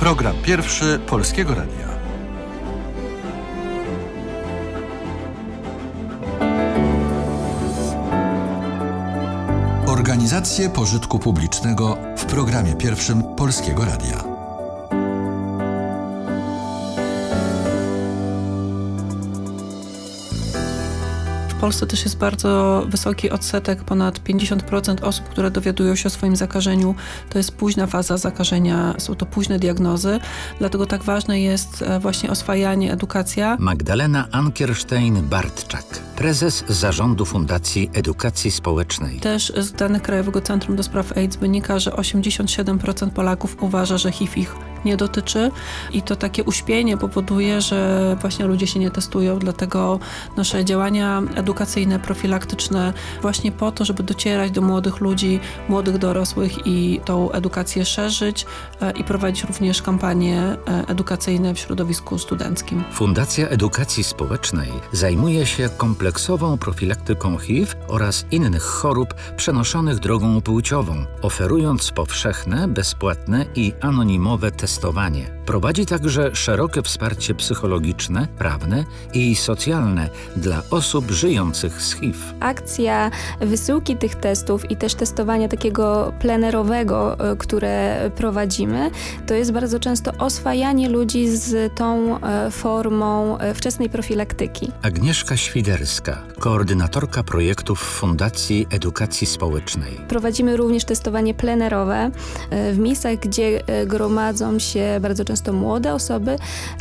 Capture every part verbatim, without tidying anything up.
Program pierwszy Polskiego Radia. Organizacje pożytku publicznego w programie pierwszym Polskiego Radia. W Polsce też jest bardzo wysoki odsetek, ponad pięćdziesiąt procent osób, które dowiadują się o swoim zakażeniu. To jest późna faza zakażenia, są to późne diagnozy, dlatego tak ważne jest właśnie oswajanie, edukacja. Magdalena Ankierstein-Bartczak, prezes zarządu Fundacji Edukacji Społecznej. Też z danych Krajowego Centrum do Spraw AIDS wynika, że osiemdziesiąt siedem procent Polaków uważa, że H I V ich nie dotyczy i to takie uśpienie powoduje, że właśnie ludzie się nie testują, dlatego nasze działania edukacyjne, profilaktyczne właśnie po to, żeby docierać do młodych ludzi, młodych dorosłych i tą edukację szerzyć i prowadzić również kampanie edukacyjne w środowisku studenckim. Fundacja Edukacji Społecznej zajmuje się kompleksową profilaktyką H I V oraz innych chorób przenoszonych drogą płciową, oferując powszechne, bezpłatne i anonimowe testowanie. Prowadzi także szerokie wsparcie psychologiczne, prawne i socjalne dla osób żyjących z H I V. Akcja wysyłki tych testów i też testowania takiego plenerowego, które prowadzimy, to jest bardzo często oswajanie ludzi z tą formą wczesnej profilaktyki. Agnieszka Świderska, koordynatorka projektów Fundacji Edukacji Społecznej. Prowadzimy również testowanie plenerowe w miejscach, gdzie gromadzą się bardzo często młode osoby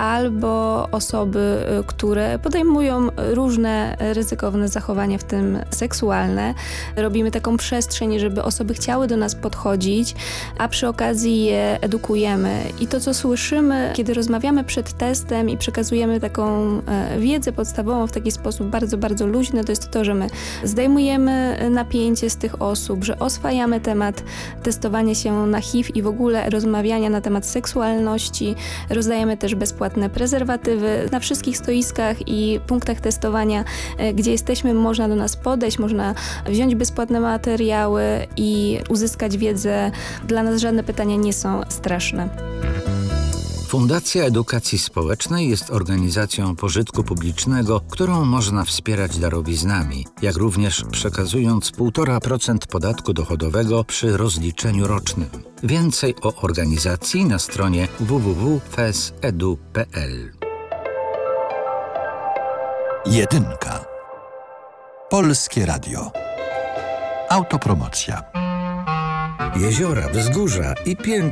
albo osoby, które podejmują różne ryzykowne zachowania, w tym seksualne. Robimy taką przestrzeń, żeby osoby chciały do nas podchodzić, a przy okazji je edukujemy. I to, co słyszymy, kiedy rozmawiamy przed testem i przekazujemy taką wiedzę podstawową w taki sposób bardzo, bardzo luźny, to jest to, że my zdejmujemy napięcie z tych osób, że oswajamy temat testowania się na H I V i w ogóle rozmawiania na temat seksualności. Rozdajemy też bezpłatne prezerwatywy. Na wszystkich stoiskach i punktach testowania, gdzie jesteśmy, można do nas podejść, można wziąć bezpłatne materiały i uzyskać wiedzę. Dla nas żadne pytania nie są straszne. Fundacja Edukacji Społecznej jest organizacją pożytku publicznego, którą można wspierać darowiznami, jak również przekazując półtora procent podatku dochodowego przy rozliczeniu rocznym. Więcej o organizacji na stronie w w w kropka f e s kropka e d u kropka p l. Jedynka. Polskie Radio. Autopromocja. Jeziora, wzgórza i piękne